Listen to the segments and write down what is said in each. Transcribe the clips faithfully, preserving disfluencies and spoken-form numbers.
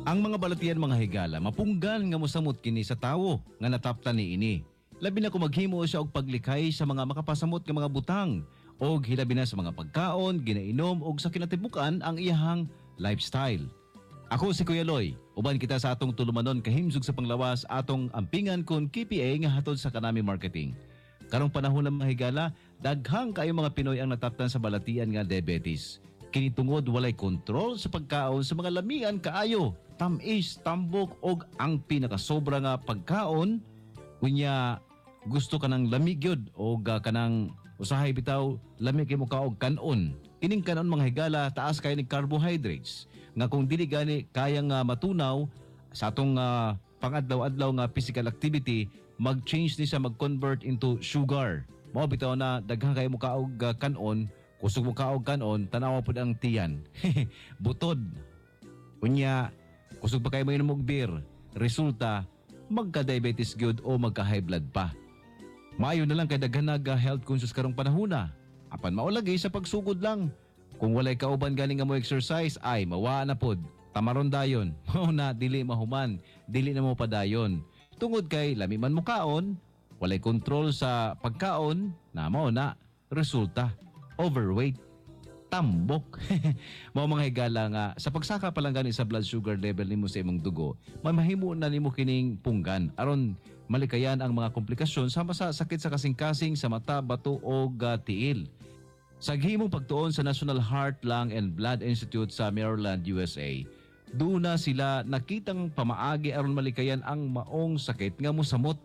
Ang mga balatian mga higala mapunggan nga mosamot kini sa tawo nga nataptan ni ini. Labi na kung maghimo siya og paglikay sa mga makapasamot nga mga butang og hilabi na sa mga pagkaon, ginainom og sa kinatibukan ang iyahang lifestyle. Ako si Kuya Loy, uban kita sa atong tulumanon kahimsog sa panglawas atong ampingan kon K P A nga hatod sa Kanami Marketing. Karong panahon ng mga higala, daghang kayo mga Pinoy ang nataptan sa balatian nga diabetes. Kini tungod walay kontrol sa pagkaon sa mga lamian kaayo, tamis, tambok og ang pinakasobra nga pagkaon unya gusto kanang lamigyod og uh, kanang usahay bitaw lami kay mo ka og kanon. Kining kanon mga higala taas kay ni carbohydrates nga kung dili gani kayang uh, matunaw sa atong uh, pangadlaw-adlaw nga physical activity, mag-change ni siya mag-convert into sugar. Mao bitaw na daghang kay mo ka og uh, kanon. Kusog mo kaog kanon, tanawa po ang tiyan. Butod. Unya, kusog pa kayo mo inom og beer. Resulta, magka-diabetes gyud o magka-high blood pa. Maayo na lang kay daghan nag-health conscious karong panahona. Apan maulagi sa pagsugod lang. Kung walay kauban galing nga mo exercise, ay mawa na pod. Tamaron dayon. Mao na dili mahuman, dili na mo padayon. Tungod kay lami man mo kaon, walay kontrol sa pagkaon, na mao na resulta. Overweight, tambok. Mao mga higala nga sa pagsaka pa lang gani sa blood sugar level nimo sa imong dugo, may mahimo na nimo kining punggan aron malikayan ang mga komplikasyon sama sa sakit sa kasing-kasing sa mata, bato o uh, tiil. Sa gihimong pagtuon sa National Heart, Lung and Blood Institute sa Maryland, U S A, duna sila nakitang pamaagi aron malikayan ang maong sakit nga mosamot.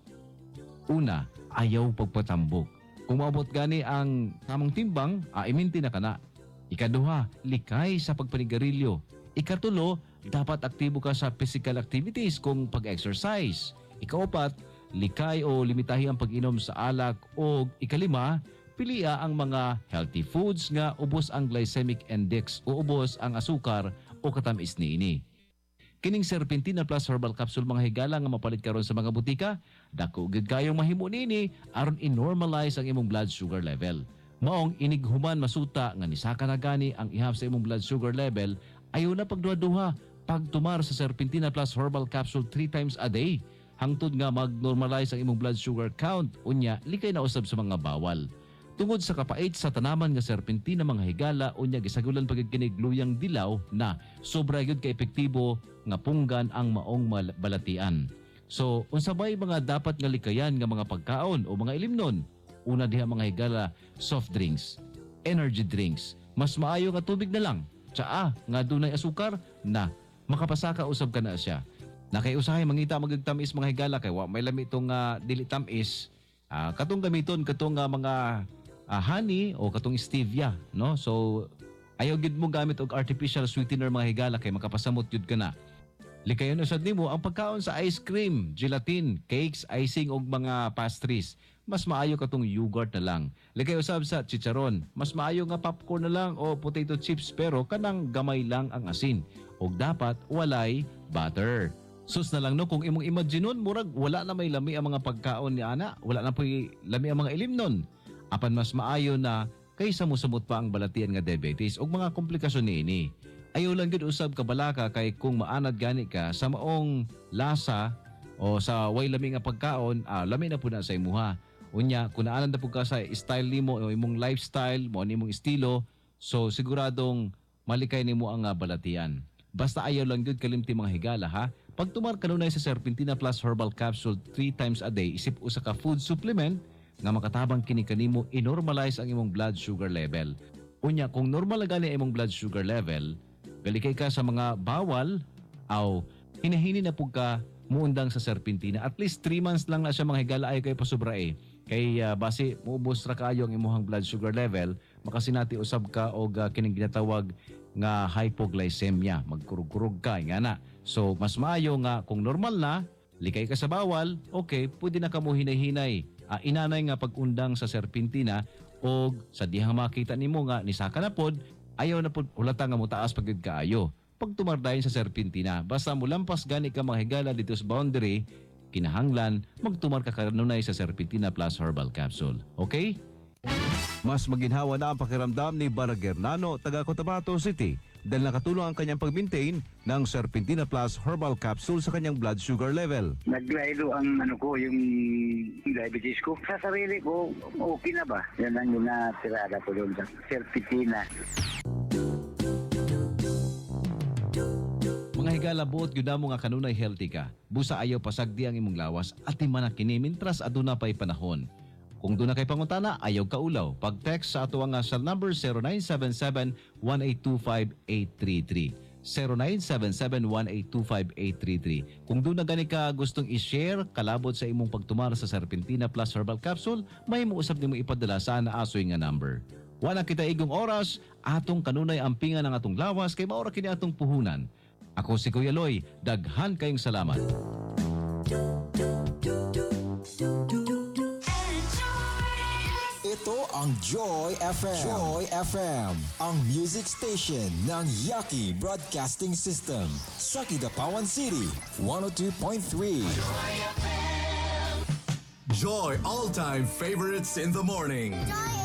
Una, ayaw pagpatambok. Kung maabot gani ang tamang timbang, aiminti na kana. Ikaduha, likay sa pagpanigarilyo. Ikatulo, dapat aktibo ka sa physical activities kung pag-exercise. Ikaapat, likay o limitahi ang pag-inom sa alak. O ikalima, pilia ang mga healthy foods nga ubos ang glycemic index o ubos ang asukar o katamis niini. Kining Serpentina Plus Herbal Capsule mga higala nga mapalit karon sa mga butika, dako gid kayong mahimo nini aron i-normalize ang imong blood sugar level. Maong inighuman masuta nga nisaka na gani ang ihap sa imong blood sugar level, ayo na pagduha-duha pagtumar sa Serpentina Plus Herbal Capsule three times a day. Hangtod nga mag-normalize ang imong blood sugar count, unya likay na usab sa mga bawal. Tungod sa kapait sa tanaman nga serpentina mga higala, unya gisagulan pagid kini gluyang dilaw na sobra gyud ka epektibo nga punggan ang maong balatian. So, unsa bay mga dapat nga likayan nga mga pagkaon o mga ilimnon? Una diha mga higala, soft drinks, energy drinks, mas maayo nga tubig na lang. Tsaa nga dunay asukar na makapasaka usab ka na siya. Nakaiusahay mangita magagtamis mga higala kay wa may lami itong uh, dili tamis. Uh, katong gamiton katong uh, mga Uh, honey o katong stevia, no? So ayaw gid mo gamit og artificial sweetener mga higala kay makapasamot jud ka na. Likayon usad nimo ang pagkaon sa ice cream, gelatin, cakes, icing og mga pastries. Mas maayo katong yogurt na lang. Likay usab sa chicharon, mas maayo nga popcorn na lang o potato chips pero kanang gamay lang ang asin. Og dapat walay butter. Sus na lang no, kung imong imaginon murag wala na may lami ang mga pagkaon ni ana, wala na po'y lami ang mga ilimnon. Apan mas maayo na kaysa mosamot pa ang balatian nga diabetes ug mga komplikasyon niini. Ayaw lang gid usab ka balaka kay kung maanad gani ka sa maong lasa o sa way lami nga pagkaon, ah, lami na pud na sa imuha. Unya kung naanad na pud ka sa style nimo o imong lifestyle, mo nimong estilo, so siguradong malikay nimo ang uh, balatian. Basta ayaw lang gid kalimti mga higala ha. Pag tumar kanunay sa Serpentina Plus Herbal Capsule three times a day, isip usa ka food supplement nga makatabang kini kanimo i-normalize ang imong blood sugar level. Unya kung normal na gani imong blood sugar level, galikay ka sa mga bawal aw hinahini na pug ka muundang sa serpentina. At least three months lang na siya mga higala ay kay pasobra eh. Kay uh, base muubos ra kaayo ang imong blood sugar level, makasinati usab ka og uh, kining ginatawag nga hypoglycemia, magkurog-kurog ka nga na. So mas maayo nga kung normal na, likay ka sa bawal, okay, pwede na kamo hinay-hinay. Uh, inanay nga pag-undang sa serpentina o sa dihang makita nimo nga nisaka na pod, ayaw na pod ulata nga mo taas pagid kaayo. Pag tumardayon sa serpentina, basta mo lampas gani ka mga higala dito sa boundary, kinahanglan magtumar ka kanunay sa Serpentina Plus Herbal Capsule. Okay? Mas maginhawa na ang pakiramdam ni Baragernano, taga Cotabato City, dahil nakatulong ang kanyang pag-maintain ng Serpentina Plus Herbal Capsule sa kanyang blood sugar level. Naglaylo ang ano ko, yung diabetes ko. Sa sarili ko, okay na ba? Yan ang yung natirada ko doon sa Serpentina. Mga higala buot gyud mo nga kanunay healthy ka. Busa ayaw pasagdi ang imong lawas at imana kini mintras aduna pay panahon. Kung doon na kay pangutana, ayaw kaulaw. Pag-text sa ato nga cell number zero nine seven seven, one eight two five, eight three three. zero nine seven seven, one eight two five, eight three three. Kung doon na gani ka gustong i-share kalabot sa imong pagtumar sa Serpentina Plus Herbal Capsule, may muusap nimo ipadala sa naasoy nga number. Wala kita igong oras, atong kanunay ampingan ng atong lawas kay maura kini atong puhunan. Ako si Kuya Loy, daghan kayong salamat. Ito ang Joy F M. Joy F M, ang music station ng Yaki Broadcasting System. Sa Kidapawan City, one oh two point three. Joy all-time favorites in the morning. Joy